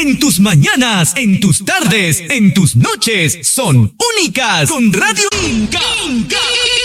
En tus mañanas, en tus tardes, en tus noches, son únicas con Radio Inca.